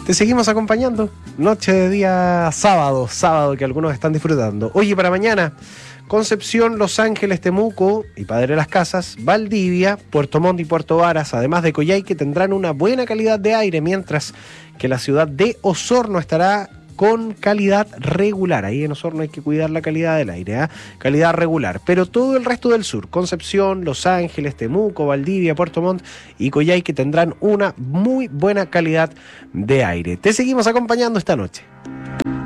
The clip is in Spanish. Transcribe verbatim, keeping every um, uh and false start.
Te seguimos acompañando. Noche de día sábado, sábado que algunos están disfrutando. Oye, para mañana, Concepción, Los Ángeles, Temuco y Padre Las Casas, Valdivia, Puerto Montt y Puerto Varas, además de Coyhaique, tendrán una buena calidad de aire, mientras que la ciudad de Osorno estará con calidad regular. Ahí en Osorno hay que cuidar la calidad del aire, ¿eh? Calidad regular. Pero todo el resto del sur, Concepción, Los Ángeles, Temuco, Valdivia, Puerto Montt y Coyhaique tendrán una muy buena calidad de aire. Te seguimos acompañando esta noche.